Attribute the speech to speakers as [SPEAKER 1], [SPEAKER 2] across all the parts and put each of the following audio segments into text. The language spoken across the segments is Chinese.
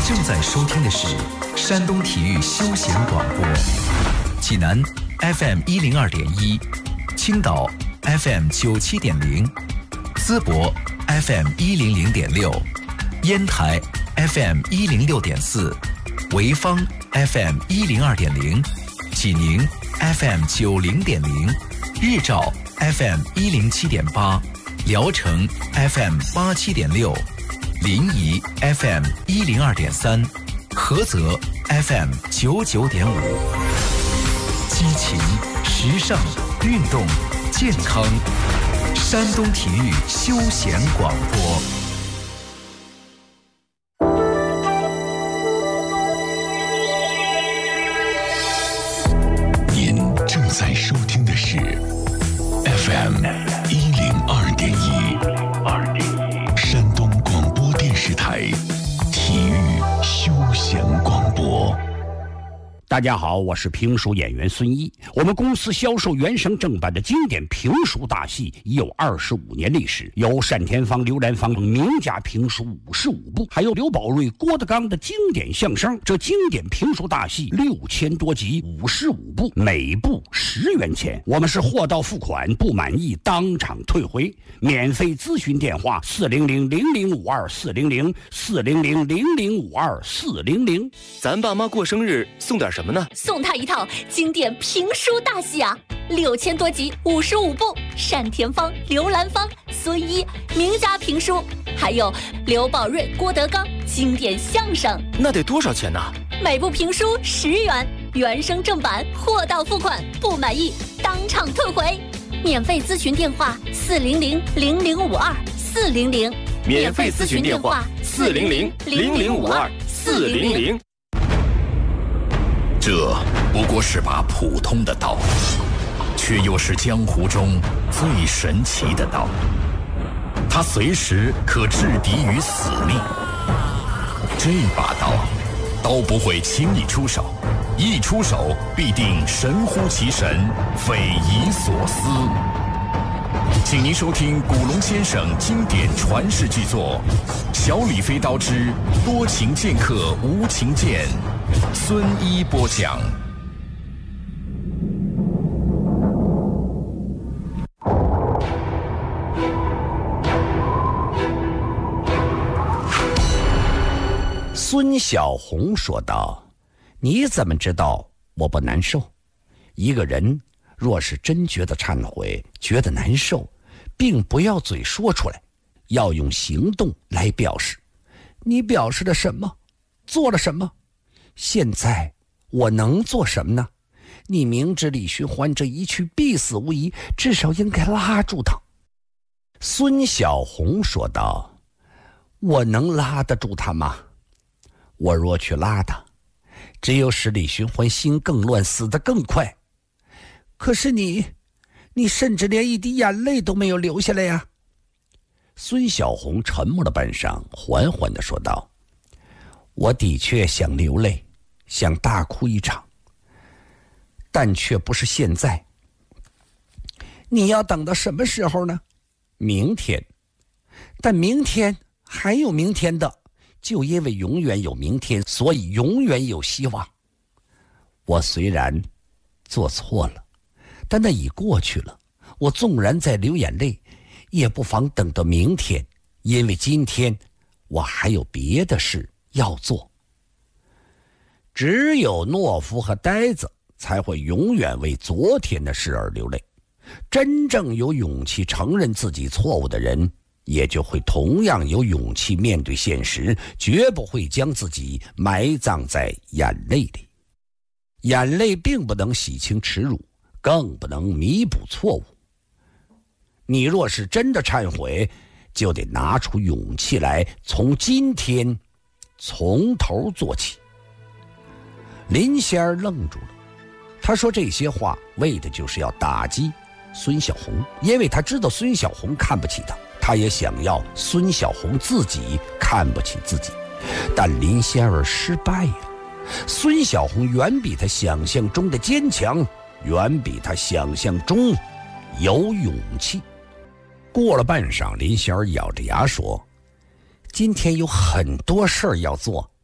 [SPEAKER 1] 正在收听的是山东体育休闲广播，济南 FM102.1，青岛 FM97.0，淄博 FM100.6，烟台 FM106.4，潍坊 FM102.0，济宁 FM90.0，日照 FM107.8，聊城 FM87.6，临沂 FM102.3，菏泽 FM99.5，激情、时尚、运动、健康，山东体育休闲广播。
[SPEAKER 2] 您正在收听的是 FM102.1，山东广播电视台体育休闲广播。
[SPEAKER 3] 大家好，我是评书演员孙一。我们公司销售原声正版的经典评书大戏已有25年历史，有单田芳、刘兰芳名家评书55部，还有刘宝瑞、郭德纲的经典相声。这经典评书大戏6000多集，55部，每部10元钱。我们是货到付款，不满意当场退回。免费咨询电话400-0052-400，400-0052-400。
[SPEAKER 4] 咱爸妈过生日送点什么呢？
[SPEAKER 5] 送他一套经典评书大戏啊，6000多集，55部，单田芳、刘兰芳、孙一名家评书，还有刘宝瑞、郭德纲经典相声。
[SPEAKER 4] 那得多少钱呢？
[SPEAKER 5] 每部评书10元，原声正版，货到付款，不满意当场退回。免费咨询电话400-0052-400，
[SPEAKER 4] 免费咨询电话400-0052-400。
[SPEAKER 2] 这不过是把普通的刀，却又是江湖中最神奇的刀。它随时可置敌于死地。这把刀不会轻易出手，一出手必定神乎其神，匪夷所思。请您收听古龙先生经典传世巨作《小李飞刀之多情剑客无情剑》，孙一播讲。
[SPEAKER 3] 孙小红说道：“你怎么知道我不难受？一个人若是真觉得忏悔，觉得难受，并不要嘴说出来，要用行动来表示。你表示了什么？做了什么？现在我能做什么呢？你明知李寻欢这一去必死无疑，至少应该拉住他。”孙小红说道：“我能拉得住他吗？我若去拉他，只有使李寻欢心更乱，死得更快。可是你甚至连一滴眼泪都没有流下来呀。”孙小红沉默了半晌，缓缓地说道：“我的确想流泪，想大哭一场，但却不是现在。你要等到什么时候呢？明天。但明天还有明天的，就因为永远有明天，所以永远有希望。我虽然做错了，但那已过去了。我纵然在流眼泪，也不妨等到明天，因为今天我还有别的事要做。只有懦夫和呆子才会永远为昨天的事而流泪。真正有勇气承认自己错误的人，也就会同样有勇气面对现实，绝不会将自己埋葬在眼泪里。眼泪并不能洗清耻辱，更不能弥补错误。你若是真的忏悔，就得拿出勇气来，从今天从头做起。林仙儿愣住了，他说这些话为的就是要打击孙小红，因为他知道孙小红看不起他，他也想要孙小红自己看不起自己。但林仙儿失败了，孙小红远比他想象中的坚强，远比他想象中有勇气。过了半晌，林仙儿咬着牙说：“今天有很多事儿要做，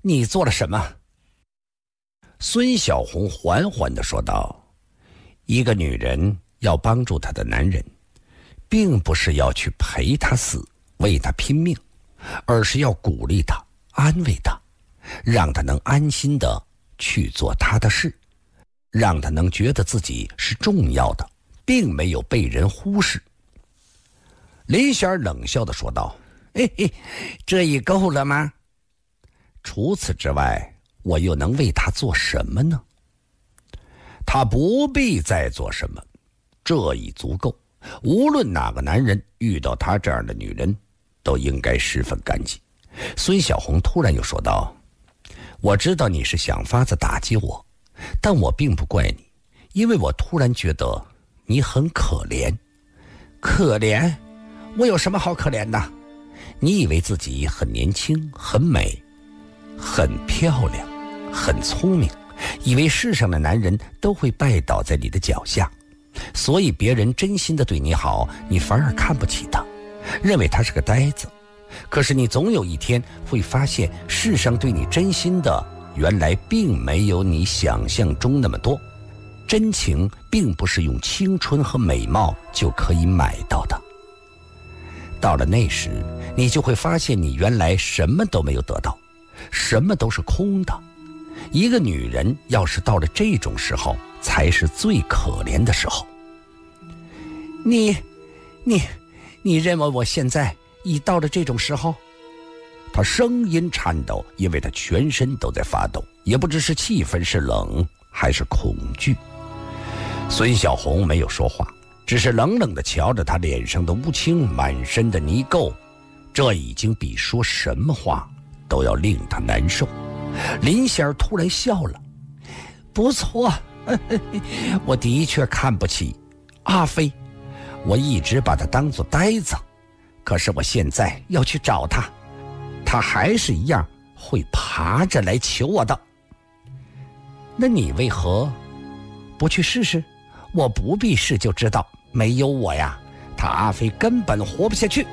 [SPEAKER 3] 你做了什么？孙小红缓缓地说道，一个女人要帮助她的男人，并不是要去陪他死，为他拼命，而是要鼓励他，安慰他，让他能安心地去做他的事，让他能觉得自己是重要的，并没有被人忽视。林仙儿冷笑地说道，嘿嘿，这已够了吗？除此之外，我又能为他做什么呢？他不必再做什么，这已足够。无论哪个男人遇到他这样的女人，都应该十分感激。孙小红突然又说道，我知道你是想法子打击我，但我并不怪你，因为我突然觉得你很可怜。可怜？我有什么好可怜的？你以为自己很年轻，很美，很漂亮，很聪明，以为世上的男人都会拜倒在你的脚下，所以别人真心的对你好，你反而看不起他，认为他是个呆子。可是你总有一天会发现，世上对你真心的原来并没有你想象中那么多。真情并不是用青春和美貌就可以买到的。到了那时，你就会发现你原来什么都没有得到，什么都是空的。一个女人要是到了这种时候，才是最可怜的时候。你认为我现在已到了这种时候？他声音颤抖，因为他全身都在发抖，也不知是气愤，是冷，还是恐惧。孙小红没有说话，只是冷冷地瞧着他脸上的乌青，满身的泥垢，这已经比说什么话都要令他难受。林仙儿突然笑了，不错，我的确看不起阿飞，我一直把他当作呆子，可是我现在要去找他，他还是一样会爬着来求我的。那你为何不去试试？我不必试就知道，没有我呀，他阿飞根本活不下去。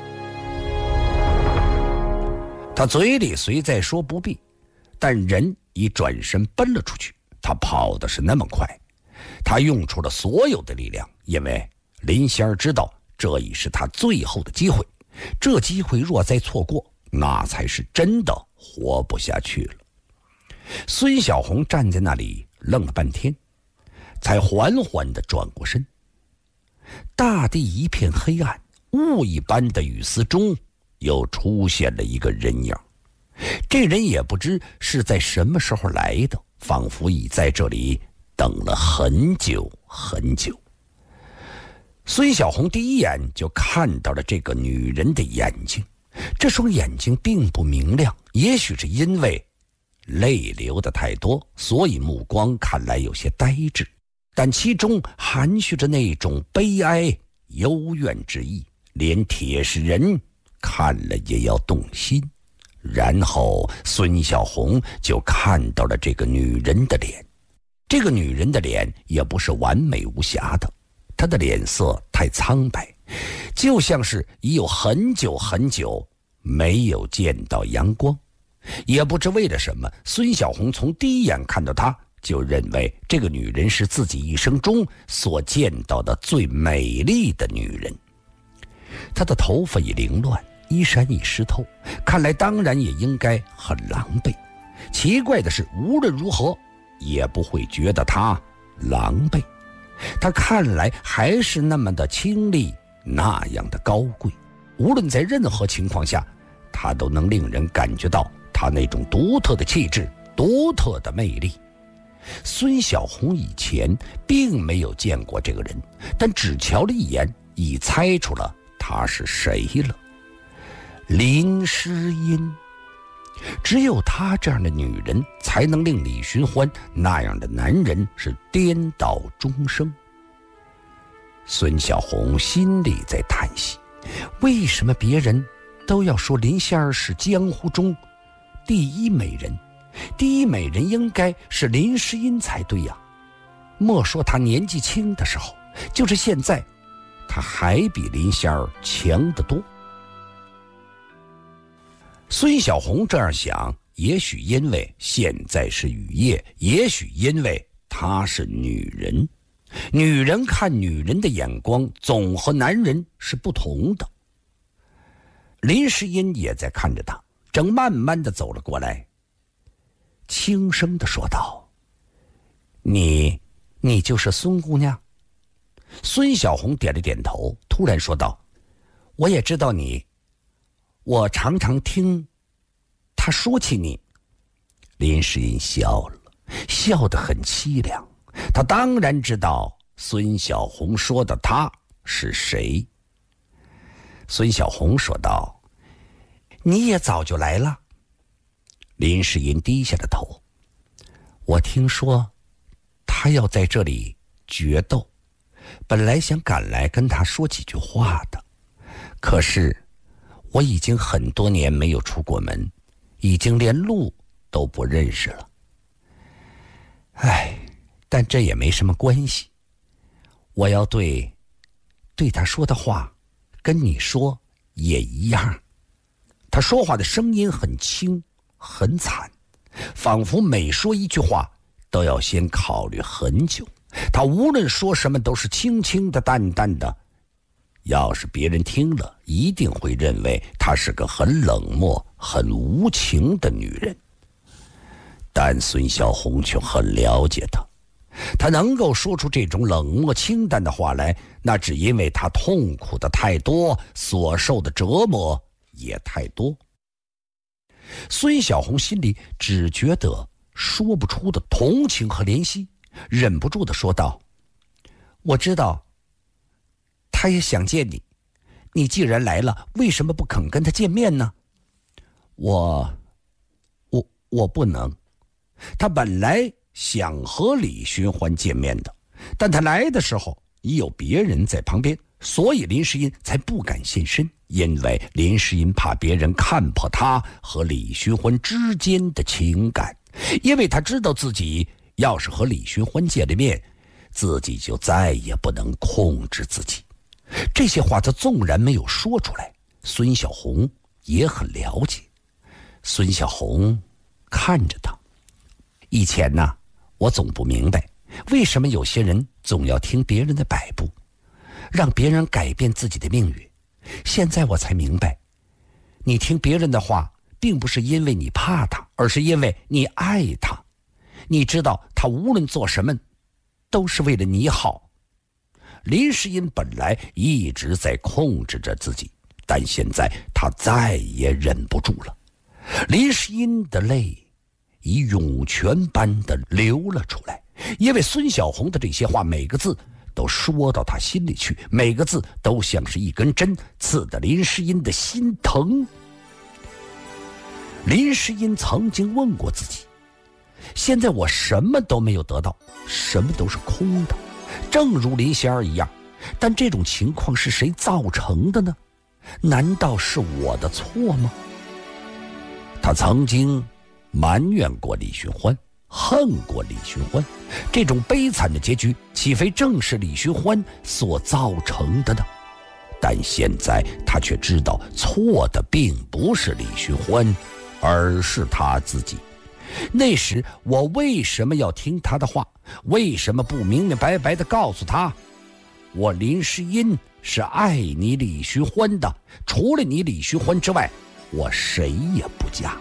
[SPEAKER 3] 他嘴里虽在说不必，但人已转身奔了出去。他跑的是那么快，他用出了所有的力量，因为林仙儿知道这已是他最后的机会，这机会若再错过，那才是真的活不下去了。孙小红站在那里愣了半天，才缓缓地转过身。大地一片黑暗，雾一般的雨丝中又出现了一个人影。这人也不知是在什么时候来的，仿佛已在这里等了很久很久。孙小红第一眼就看到了这个女人的眼睛，这双眼睛并不明亮，也许是因为泪流的太多，所以目光看来有些呆滞，但其中含蓄着那种悲哀幽怨之意，连铁石人看了也要动心。然后孙小红就看到了这个女人的脸。这个女人的脸也不是完美无瑕的，她的脸色太苍白，就像是已有很久很久没有见到阳光。也不知为了什么，孙小红从第一眼看到她就认为这个女人是自己一生中所见到的最美丽的女人。她的头发已凌乱，衣衫已湿透，看来当然也应该很狼狈。奇怪的是，无论如何也不会觉得她狼狈，她看来还是那么的清丽，那样的高贵。无论在任何情况下，她都能令人感觉到她那种独特的气质，独特的魅力。孙小红以前并没有见过这个人，但只瞧了一眼，已猜出了他是谁了。林诗音。只有她这样的女人才能令李寻欢那样的男人是颠倒终生。孙小红心里在叹息，为什么别人都要说林仙儿是江湖中第一美人？第一美人应该是林诗音才对呀。莫说她年纪轻的时候，就是现在，她还比林仙儿强得多。孙小红这样想， 也许因为现在是雨夜，也许因为她是女人。女人看女人的眼光总和男人是不同的。林诗音也在看着他，正慢慢地走了过来，轻声地说道：你就是孙姑娘？孙小红点了点头，突然说道：我也知道你，我常常听他说起你。林诗音笑了，笑得很凄凉。他当然知道孙小红说的他是谁。孙小红说道：你也早就来了。林诗音低下了头。我听说他要在这里决斗，本来想赶来跟他说几句话的，可是我已经很多年没有出过门，已经连路都不认识了。但这也没什么关系，我要对他说的话跟你说也一样。他说话的声音很轻很惨，仿佛每说一句话都要先考虑很久。他无论说什么都是轻轻的淡淡的，要是别人听了一定会认为她是个很冷漠很无情的女人。但孙小红却很了解她，她能够说出这种冷漠清淡的话来，那只因为她痛苦的太多，所受的折磨也太多。孙小红心里只觉得说不出的同情和怜惜，忍不住地说道：我知道他也想见你，你既然来了，为什么不肯跟他见面呢？我不能。他本来想和李寻欢见面的，但他来的时候已有别人在旁边，所以林诗音才不敢现身，因为林诗音怕别人看破他和李寻欢之间的情感，因为他知道自己要是和李寻欢见了面，自己就再也不能控制自己。这些话他纵然没有说出来，孙小红也很了解。孙小红看着他，以前呢，我总不明白为什么有些人总要听别人的摆布，让别人改变自己的命运。现在我才明白，你听别人的话并不是因为你怕他，而是因为你爱他。你知道他无论做什么都是为了你好。林诗音本来一直在控制着自己，但现在他再也忍不住了。林诗音的泪以涌泉般的流了出来，因为孙小红的这些话每个字都说到他心里去，每个字都像是一根针，刺得林诗音的心疼。林诗音曾经问过自己，现在我什么都没有得到，什么都是空的，正如林仙儿一样，但这种情况是谁造成的呢？难道是我的错吗？他曾经埋怨过李寻欢，恨过李寻欢，这种悲惨的结局岂非正是李寻欢所造成的呢？但现在他却知道错的并不是李寻欢，而是他自己。那时我为什么要听他的话？为什么不明明白白地告诉他，我林诗音是爱你李寻欢的，除了你李寻欢之外，我谁也不嫁。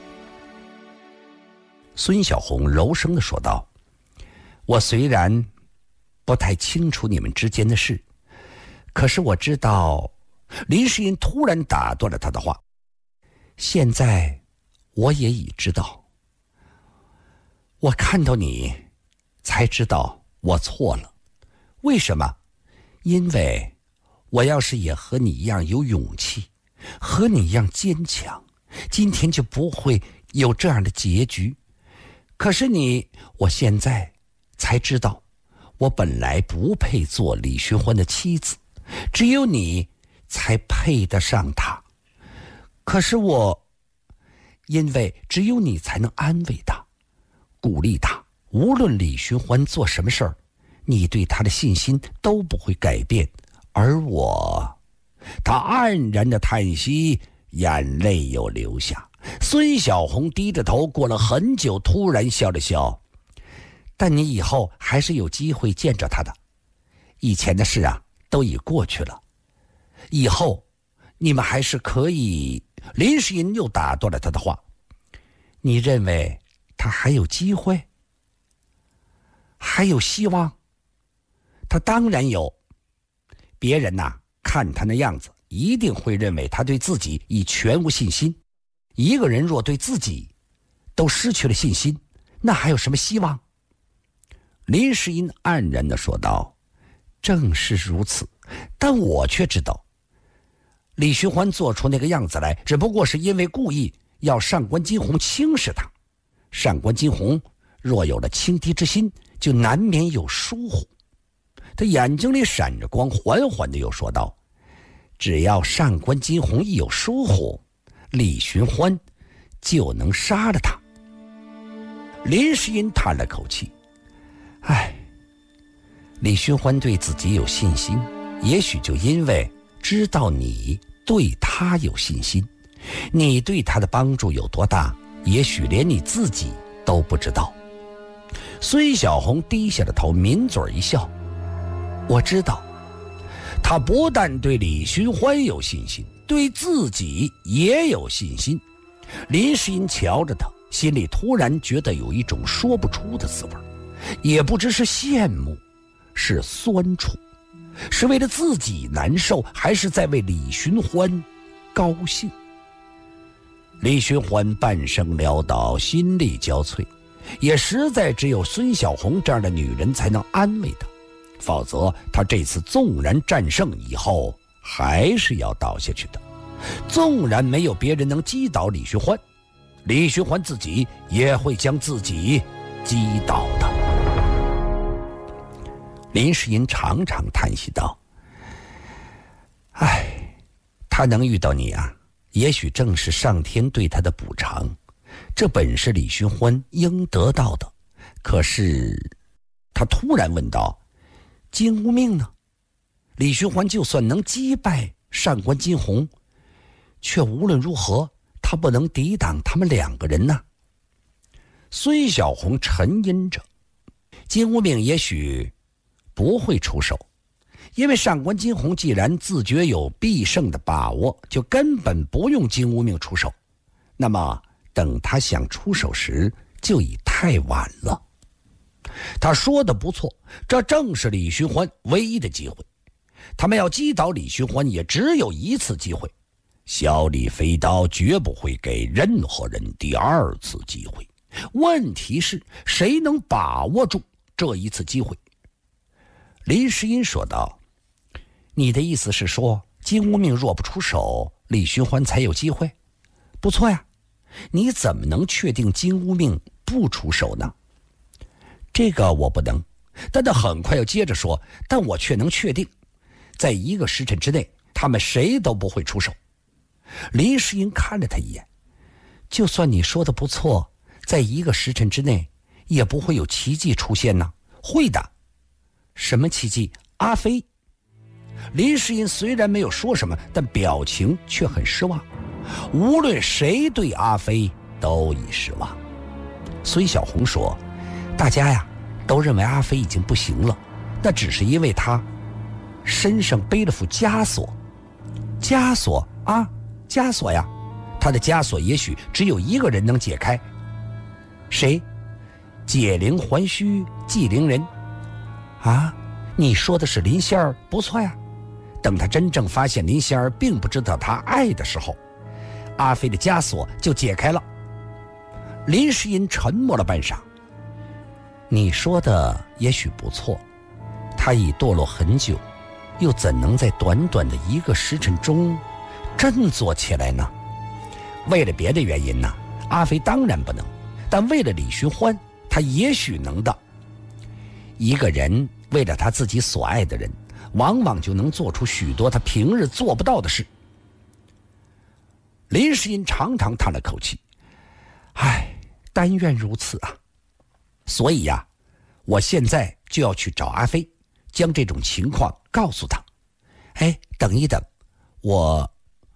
[SPEAKER 3] 孙小红柔声地说道：我虽然不太清楚你们之间的事，可是我知道。林诗音突然打断了他的话：现在我也已知道，我看到你才知道我错了。为什么？因为我要是也和你一样有勇气，和你一样坚强，今天就不会有这样的结局。可是我现在才知道，我本来不配做李寻欢的妻子，只有你才配得上他。可是因为只有你才能安慰他，鼓励他，无论李寻欢做什么事儿，你对他的信心都不会改变。而他黯然的叹息， 眼泪又流下。孙小红低着头，过了很久，突然笑了笑：“但你以后还是有机会见着他的。以前的事啊，都已过去了。以后你们还是可以。”林诗音又打断了他的话：“你认为他还有机会？还有希望？他当然有。别人呐，看他那样子，一定会认为他对自己已全无信心。一个人若对自己都失去了信心，那还有什么希望？”林诗音黯然地说道：“正是如此，但我却知道，李寻欢做出那个样子来，只不过是因为故意要上官金鸿轻视他。上官金鸿若有了轻敌之心，就难免有疏忽。”他眼睛里闪着光，缓缓地又说道：“只要上官金鸿一有疏忽，李寻欢就能杀了他。”林诗音叹了口气：“唉，李寻欢对自己有信心，也许就因为知道你对他有信心，你对他的帮助有多大，也许连你自己都不知道。”孙小红低下了头，抿嘴一笑：“我知道，他不但对李寻欢有信心，对自己也有信心。”林诗音瞧着他，心里突然觉得有一种说不出的滋味，也不知是羡慕，是酸楚，是为了自己难受，还是在为李寻欢高兴。李寻欢半生潦倒，心力交瘁，也实在只有孙小红这样的女人才能安慰他，否则他这次纵然战胜以后，还是要倒下去的。纵然没有别人能击倒李寻欢，李寻欢自己也会将自己击倒的。林诗音长长叹息道：“唉，他能遇到你啊，也许正是上天对他的补偿，这本是李寻欢应得到的。可是……”他突然问道：“金无命呢？李寻欢就算能击败上官金鸿，却无论如何他不能抵挡他们两个人呢？”孙小红沉吟着：“金无命也许不会出手，因为上官金鸿既然自觉有必胜的把握，就根本不用金无命出手。那么等他想出手时，就已太晚了。”他说的不错，这正是李寻欢唯一的机会。他们要击倒李寻欢，也只有一次机会。小李飞刀绝不会给任何人第二次机会。问题是谁能把握住这一次机会？林诗音说道：“你的意思是说，金无命若不出手，李寻欢才有机会？不错呀，你怎么能确定金无命不出手呢？”“这个我不能。”但他很快又接着说：“但我却能确定，在1个时辰之内，他们谁都不会出手。”林诗音看了他一眼：“就算你说的不错，在1个时辰之内，也不会有奇迹出现呢。”“会的。”“什么奇迹？”“阿飞。”林诗音虽然没有说什么，但表情却很失望。无论谁对阿飞都已失望。孙小红说：“大家呀，都认为阿飞已经不行了，那只是因为他身上背了副枷锁。”“枷锁啊，枷锁呀，他的枷锁也许只有一个人能解开。”“谁？”“解铃还须系铃人。”“啊，你说的是林仙儿，不错呀。等他真正发现林仙儿并不知道他爱的时候，阿飞的枷锁就解开了。”林诗音沉默了半晌：“你说的也许不错，他已堕落很久，又怎能在短短的1个时辰中振作起来呢？为了别的原因呢，阿飞当然不能，但为了李寻欢，他也许能的。一个人为了他自己所爱的人，往往就能做出许多他平日做不到的事。”林诗音长长叹了口气：“唉，但愿如此啊。所以呀，我现在就要去找阿飞，将这种情况告诉他。哎，等一等，我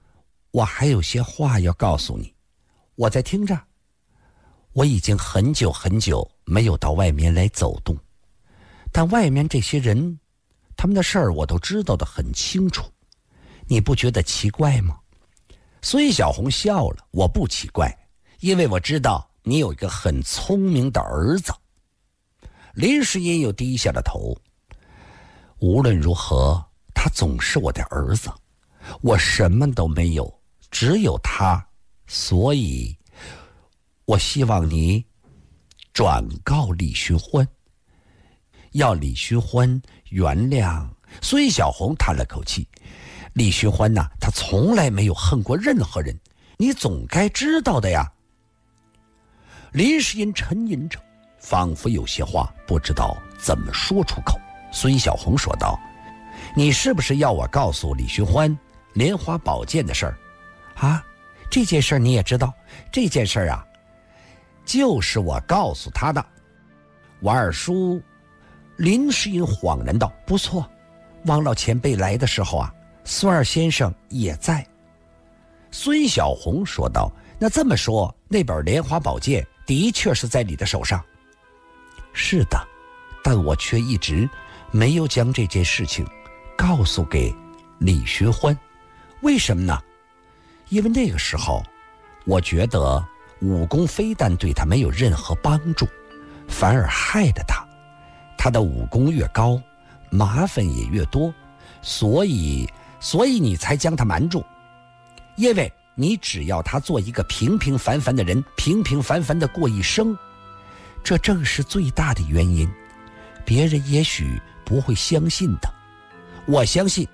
[SPEAKER 3] 我还有些话要告诉你，我在听着。我已经很久很久没有到外面来走动，但外面这些人，他们的事儿我都知道得很清楚，你不觉得奇怪吗？孙小红笑了，我不奇怪，因为我知道你有一个很聪明的儿子。林诗音又低下了头。无论如何，他总是我的儿子，我什么都没有，只有他，所以我希望你转告李寻欢，要李寻欢原谅。孙小红叹了口气，李寻欢呐，他从来没有恨过任何人，你总该知道的呀。林诗音沉吟着，仿佛有些话不知道怎么说出口。孙小红说道，你是不是要我告诉李寻欢莲花宝剑的事儿啊？这件事你也知道？这件事啊，就是我告诉他的。王二叔。林诗音恍然道，不错，王老前辈来的时候啊，孙二先生也在。孙小红说道，那这么说，那本莲花宝剑的确是在你的手上？是的，但我却一直没有将这件事情告诉给李寻欢。为什么呢？因为那个时候我觉得武功非但对他没有任何帮助，反而害了他。他的武功越高，麻烦也越多，所以你才将他瞒住。因为你只要他做一个平平凡凡的人，平平凡凡的过一生，这正是最大的原因。别人也许不会相信的，我相信。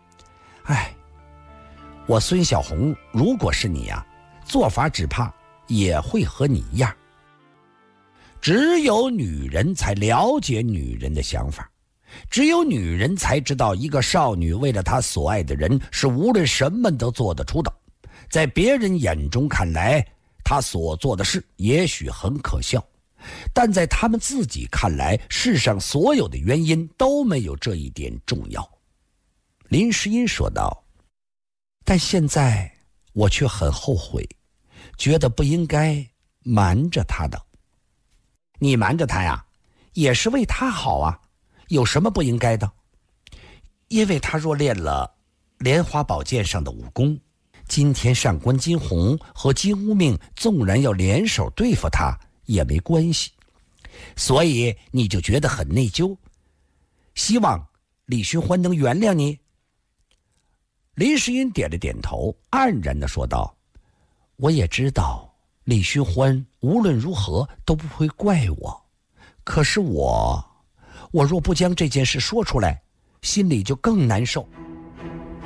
[SPEAKER 3] 我孙小红如果是你啊，做法只怕也会和你一样。只有女人才了解女人的想法，只有女人才知道一个少女为了她所爱的人是无论什么都做得出的。在别人眼中看来，她所做的事也许很可笑，但在他们自己看来，世上所有的原因都没有这一点重要。林诗音说道，但现在我却很后悔，觉得不应该瞒着她的。你瞒着他呀，也是为他好啊，有什么不应该的？因为他若练了莲花宝剑上的武功，今天上官金鸿和金无命纵然要联手对付他也没关系，所以你就觉得很内疚，希望李寻欢能原谅你。林诗音点了点头，黯然地说道，我也知道李寻欢无论如何都不会怪我，可是我若不将这件事说出来，心里就更难受。